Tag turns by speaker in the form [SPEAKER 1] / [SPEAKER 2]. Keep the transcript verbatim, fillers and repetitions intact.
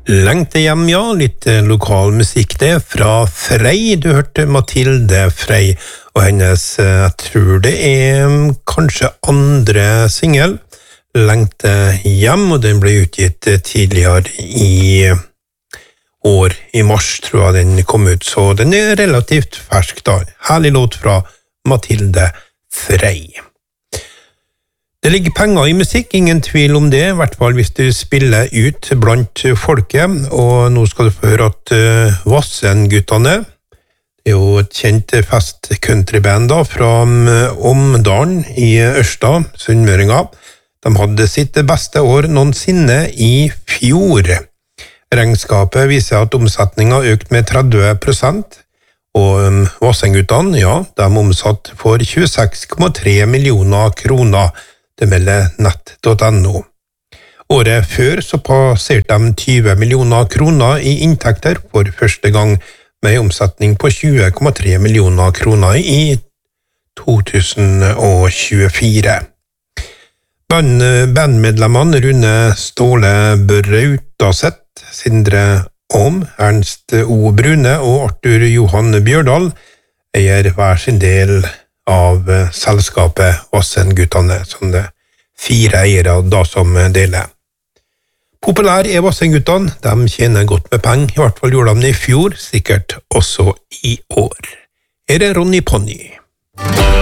[SPEAKER 1] Lengte hjem, ja, litt lokal musikk det, fra Frei. Du hørte Mathilde Frei, og hennes, jeg tror det er kanskje andre singel, Lengte hjem, og den ble utgitt tidligere i år, i mars tror jeg den kom ut, så den er relativt fersk da. Herlig låt fra Mathilde Frei. Det ligger penger i musikk, ingen tvil om det, i hvert fall hvis du spiller ut blant folket, og nå skal du få høre at uh, Vassen-guttene, det er jo et kjent fest countryband da, fra um, Omdalen i Ørsta, Sunnmøringa. De hadde sitt beste år noensinne i fjor. Regnskapet viser at omsetningen har økt med tretti prosent, og um, Vassen-guttene, ja, de omsatt for tjueseks komma tre millioner kroner. Det melder nett punktum no. Året før så passerte de tyve millioner kroner i inntekter for første gang, med omsetning på tjue komma tre millioner kroner i to tusen tjuefire. Band, bandmedlemmene Rune Ståle Brautaseth, Sindre Aam, Ernst O. Brune og Arthur Johan Bjørdal eier hver sin del av selskapet Vassen-guttene, som det fire eiere da som deler. Populær er Vassen-guttene, de tjener godt med penger, i hvert fall gjorde de det i fjor, sikkert også i år. Er det Ronny Pony?